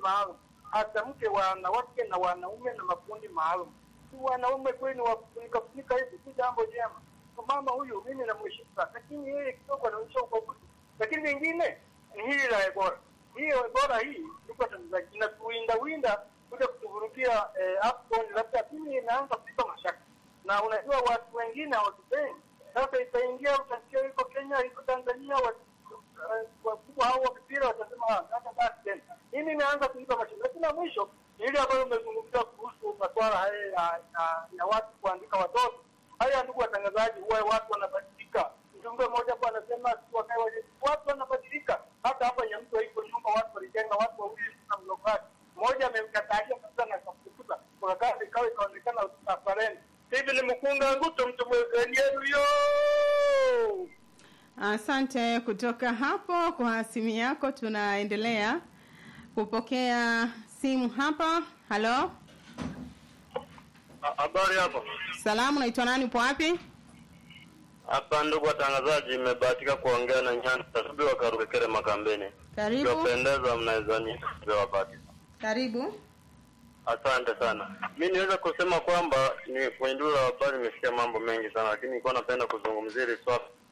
maalum. Atamke wanawake na wanaume na makundi maalum. Si wanaume kweli wafunika hivi si jambo jema. Kwa mama huyu mimi namheshimu sana, lakini yeye kidogo anaonyesha ubaguzi. Lakini vingine ni hili la Ebola. Hiyo Ebola hii tuko Tanzania inatuwinda kuja kutuvurugia AFCON, labda mimi inaanza kuipa mashaka. Na unajua watu wengine hawatupendi. Sasa itaingia utasikia iko Kenya, iko Tanzania, wakubwa hao wa mpira watasema hata basi tena. Mimi nimeanza kuipa mashaka. Lakini mwisho ile ambayo umezungumzia kuhusu masuala haya ya watu kuandika watoto. Haya ndugu watangazaji, huwa watu wanabadilika. Mjumbe mmoja kwa anasema watu wanabadilika. Hata hapa Nyamto iko nyumba watu walijenga, watu wawili na mlokati. Mmoja amemkatalia kabisa na kufukuza. Kwa kazi ikawa ikaonekana tafareni. Hivi ni mkunga nguto mtu mwenzenu yo. Asante kutoka hapo kwa simu yako. Tunaendelea kupokea simu hapa. Halo. Habari hapo. Salamu, naitwa nani, upo wapi? Hapa ndugu watangazaji, nimebahatika kuongea na Nyanda Sabi wa Karukekere Makambeni. Karibu. Kupendeza mnaweza wapati. Karibu. Asante sana. Mimi niweza kusema kwamba ni kwenye duru la habari nimesikia mambo mengi sana, lakini nilikuwa napenda kuzungumzia swala